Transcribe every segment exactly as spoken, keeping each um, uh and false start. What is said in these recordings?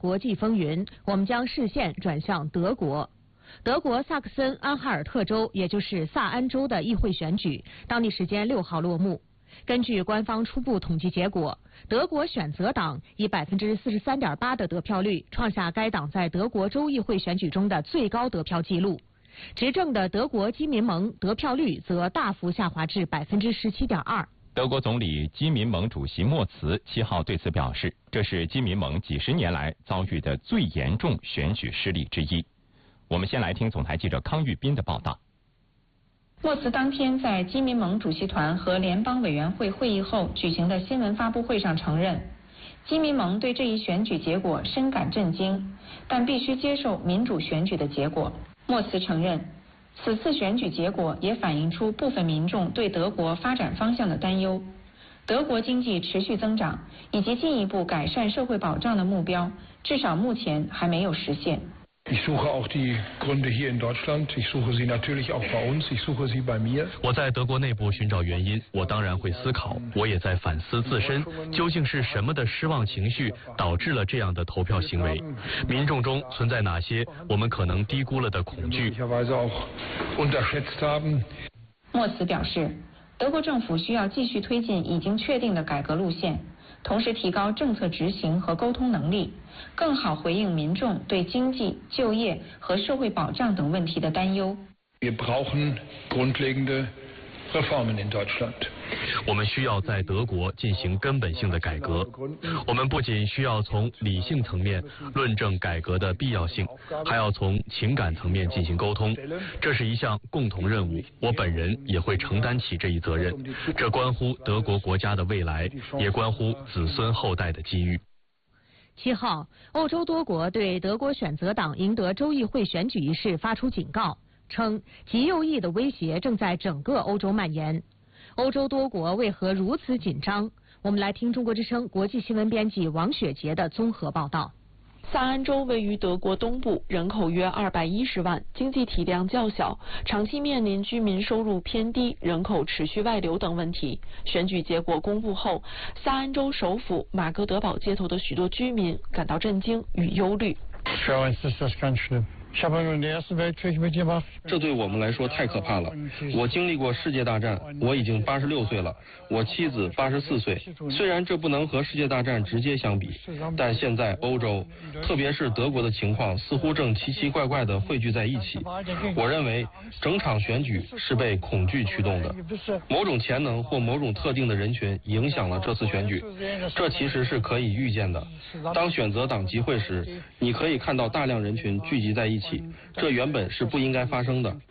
国际风云，我们将视线转向德国。德国萨克森安哈尔特州，也就是萨安州的议会选举，当地时间六号落幕。根据官方初步统计结果，德国选择党以百分之四十三点八的得票率，创下该党在德国州议会选举中的最高得票纪录。执政的德国基民盟得票率则大幅下滑至百分之十七点二。 德国总理基民盟主席莫茨七号对此表示，这是基民盟几十年来遭遇的最严重选举失利之一。我们先来听总台记者康玉斌的报道。 莫茨当天在基民盟主席团和联邦委员会会议后举行的新闻发布会上承认，基民盟对这一选举结果深感震惊，但必须接受民主选举的结果。莫茨承认，此次选举结果也反映出部分民众对德国发展方向的担忧。德国经济持续增长以及进一步改善社会保障的目标，至少目前还没有实现。 Ich suche auch die Gründe hier in Deutschland. Ich suche sie natürlich auch bei uns. Ich suche sie bei mir. 我在德国内部寻找原因，我当然会思考，我也在反思自身，究竟是什么的失望情绪导致了这样的投票行为？民众中存在哪些我们可能低估了的恐惧？ 莫茨表示，德国政府需要继续推进已经确定的改革路线，同时提高政策执行和沟通能力，更好回应民众对经济、就业和社会保障等问题的担忧。 Wir brauchen grundlegende Reformen in Deutschland. 我们需要在德国进行根本性的改革。我们不仅需要从理性层面论证改革的必要性，还要从情感层面进行沟通。这是一项共同任务，我本人也会承担起这一责任。这关乎德国国家的未来，也关乎子孙后代的机遇。 七号，欧洲多国对德国选择党赢得州议会选举一事发出警告，称极右翼的威胁正在整个欧洲蔓延。欧洲多国为何如此紧张？我们来听中国之声国际新闻编辑王雪杰的综合报道。 萨安州位于德国东部，人口约二百一十万，经济体量较小，长期面临居民收入偏低、人口持续外流等问题。选举结果公布后，萨安州首府马格德堡街头的许多居民感到震惊与忧虑。 这对我们来说太可怕了。我经历过世界大战，我已经八十六岁了，我妻子八十四岁。虽然这不能和世界大战直接相比，但现在欧洲，特别是德国的情况似乎正奇奇怪怪地汇聚在一起。我认为整场选举是被恐惧驱动的，某种潜能或某种特定的人群影响了这次选举。这其实是可以预见的。当选择党集会时，你可以看到大量人群聚集在一起。这原本是不应该发生的。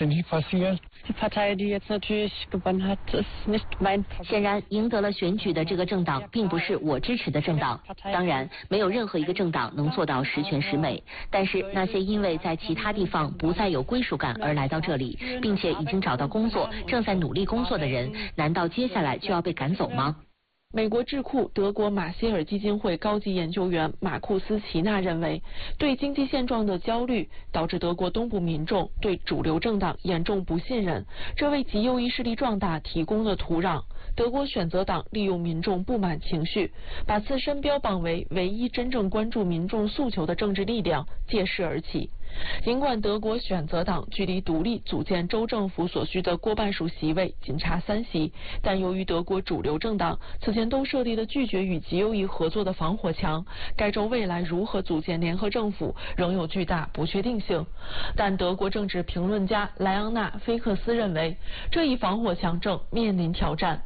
显然，赢得了选举的这个政党并不是我支持的政党。当然，没有任何一个政党能做到十全十美。但是，那些因为在其他地方不再有归属感而来到这里，并且已经找到工作、正在努力工作的人，难道接下来就要被赶走吗？ 美国智库德国马歇尔基金会高级研究员马库斯·齐纳认为，对经济现状的焦虑导致德国东部民众对主流政党严重不信任，这为极右翼势力壮大提供了土壤。德国选择党利用民众不满情绪，把自身标榜为唯一真正关注民众诉求的政治力量，借势而起。尽管德国选择党距离独立组建州政府所需的过半数席位仅差三席，但由于德国主流政党此前都设立了拒绝与极右翼合作的防火墙，该州未来如何组建联合政府仍有巨大不确定性。但德国政治评论家莱昂纳·菲克斯认为，这一防火墙正面临挑战。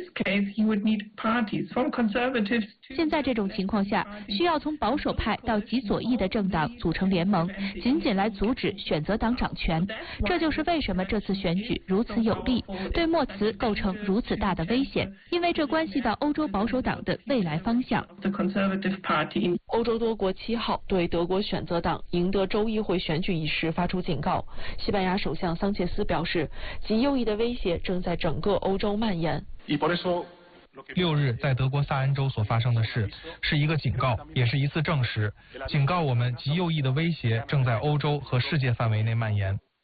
现在这种情况下，需要从保守派到极左翼的政党组成联盟，仅仅来阻止选择党掌权。这就是为什么这次选举如此有利，对莫茨构成如此大的危险，因为这关系到欧洲保守党的未来方向。 欧洲多国七号对德国选择党赢得州议会选举一事发出警告。西班牙首相桑切斯表示，极右翼的威胁正在整个欧洲蔓延。 六日在德国萨安州所发生的事是一个警告，也是一次证实，警告我们极右翼的威胁正在欧洲和世界范围内蔓延。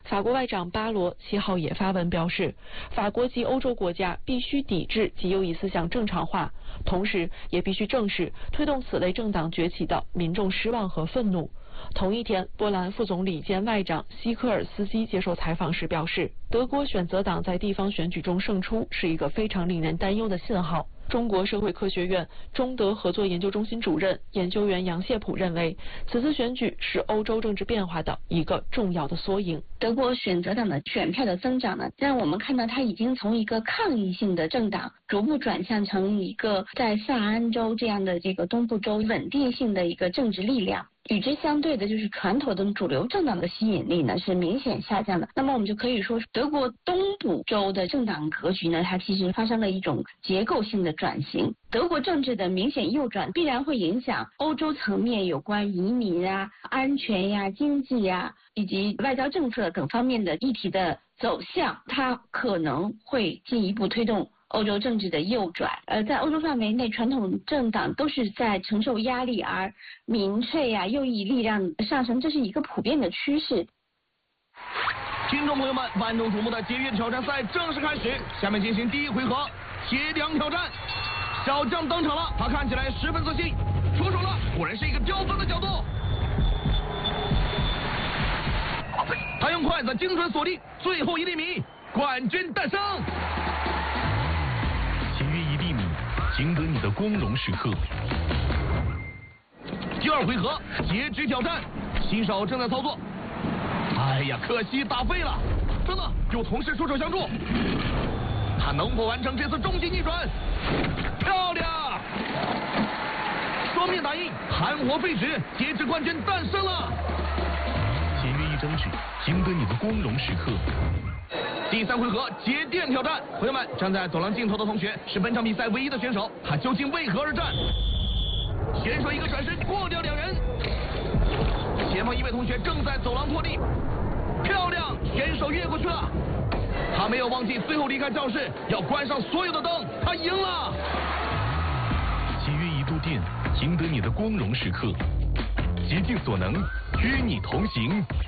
法国外长巴罗七号也发文表示，法国及欧洲国家必须抵制极右翼思想正常化，同时也必须正视推动此类政党崛起的民众失望和愤怒。同一天，波兰副总理兼外长西科尔斯基接受采访时表示，德国选择党在地方选举中胜出是一个非常令人担忧的信号。中国社会科学院中德合作研究中心主任研究员杨谢普认为，此次选举是欧洲政治变化的一个重要的缩影。 德国选择党的选票的增长呢，让我们看到它已经从一个抗议性的政党逐步转向成一个在萨安州这样的这个东部州稳定性的一个政治力量。与之相对的就是传统的主流政党的吸引力呢是明显下降的。那么我们就可以说，德国东部州的政党格局呢，它其实发生了一种结构性的转型。德国政治的明显右转必然会影响欧洲层面有关移民啊、安全呀、经济呀以及外交政策等方面的议题的走向，它可能会进一步推动欧洲政治的右转。呃，在欧洲范围内，传统政党都是在承受压力，而民粹啊、右翼力量上升，这是一个普遍的趋势。 听众朋友们，万众瞩目的捷运挑战赛正式开始，下面进行第一回合铁梁挑战。小将登场了，他看起来十分自信，出手了，果然是一个刁钻的角度。他用筷子精准锁定最后一粒米，冠军诞生。 节约一粒米，赢得你的光荣时刻。 第二回合截肢挑战，新手正在操作。哎呀，可惜打废了。真的有同事出手相助，他能否完成这次终极逆转？漂亮！双面打印，含活废纸，截肢冠军诞生了。 节约一张纸，赢得你的光荣时刻。 第三回合节电挑战，朋友们，站在走廊尽头的同学是本场比赛唯一的选手，他究竟为何而战？选手一个转身过掉两人，前方一位同学正在走廊拖地，漂亮，选手越过去了，他没有忘记最后离开教室要关上所有的灯，他赢了。 节约一度电，赢得你的光荣时刻，竭尽所能与你同行。